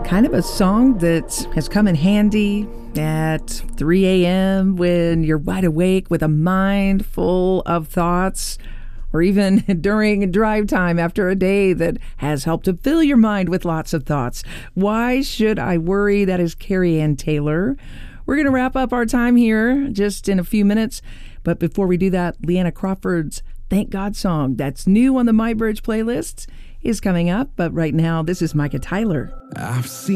Kind of a song that has come in handy at 3 a.m. when you're wide awake with a mind full of thoughts, or even during drive time after a day that has helped to fill your mind with lots of thoughts. Why Should I Worry? That is Carrie Ann Taylor. We're going to wrap up our time here just in a few minutes. But before we do that, Leanna Crawford's Thank God song that's new on the My Bridge playlist is coming up. But right now, this is Micah Tyler. I've seen